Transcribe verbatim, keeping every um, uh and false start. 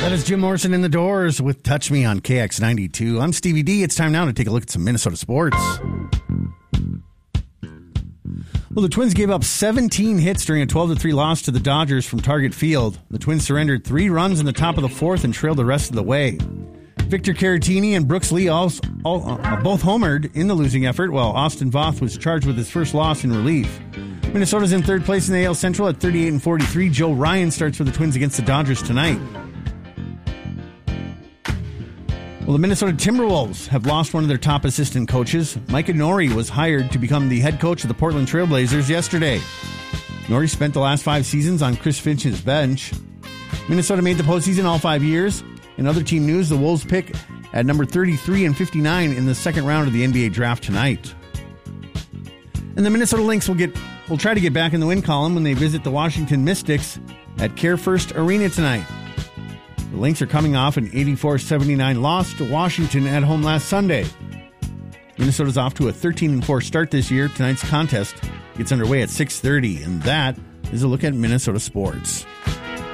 That is Jim Morrison in the Doors with Touch Me on K X ninety-two. I'm Stevie D. It's time now to take a look at some Minnesota sports. Well, the Twins gave up seventeen hits during a twelve to three loss to the Dodgers from Target Field. The Twins surrendered three runs in the top of the fourth and trailed the rest of the way. Victor Caratini and Brooks Lee also, all, uh, both homered in the losing effort, while Austin Voth was charged with his first loss in relief. Minnesota's in third place in the A L Central at thirty-eight and forty-three. Joe Ryan starts for the Twins against the Dodgers tonight. Well, the Minnesota Timberwolves have lost one of their top assistant coaches. Micah Nori was hired to become the head coach of the Portland Trailblazers yesterday. Nori spent the last five seasons on Chris Finch's bench. Minnesota made the postseason all five years. In other team news, the Wolves pick at number thirty-three and fifty-nine in the second round of the N B A draft tonight. And the Minnesota Lynx will get will try to get back in the win column when they visit the Washington Mystics at Care First Arena tonight. The Lynx are coming off an eighty-four seventy-nine loss to Washington at home last Sunday. Minnesota's off to a thirteen and four start this year. Tonight's contest gets underway at six thirty, and that is a look at Minnesota sports.